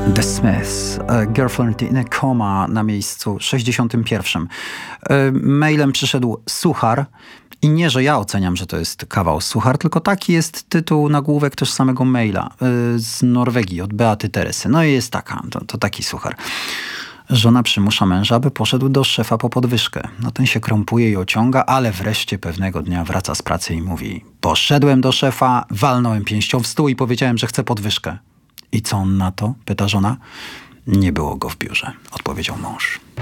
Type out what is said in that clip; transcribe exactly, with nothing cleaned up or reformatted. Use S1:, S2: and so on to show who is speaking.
S1: The Smiths, Girlfriend in a Coma na miejscu sześćdziesiątym pierwszym. Mailem przyszedł suchar i nie, że ja oceniam, że to jest kawał suchar, tylko taki jest tytuł, nagłówek też samego maila z Norwegii od Beaty Teresy. No i jest taka, to, to taki suchar. Żona przymusza męża, aby poszedł do szefa po podwyżkę. No ten się krąpuje i ociąga, ale wreszcie pewnego dnia wraca z pracy i mówi: poszedłem do szefa, walnąłem pięścią w stół i powiedziałem, że chcę podwyżkę. I co on na to? Pyta żona. Nie było go w biurze, odpowiedział mąż.